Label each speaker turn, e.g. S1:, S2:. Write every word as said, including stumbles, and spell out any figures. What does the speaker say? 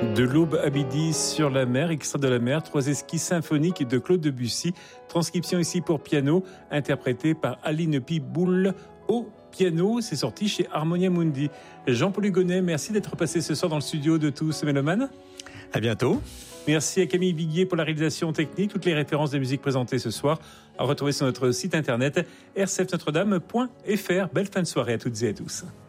S1: De l'aube à midi sur la mer, extrait de la mer, trois esquisses symphoniques de Claude Debussy, transcription ici pour piano, interprétée par Aline Piboul au piano. C'est sorti chez Harmonia Mundi. Jean-Paul Hugonnet, merci d'être passé ce soir dans le studio de Tous Mélomanes.
S2: À bientôt.
S1: Merci à Camille Viguier pour la réalisation technique. Toutes les références des musiques présentées ce soir à retrouver sur notre site internet r c f notre dame point f r. Belle fin de soirée à toutes et à tous.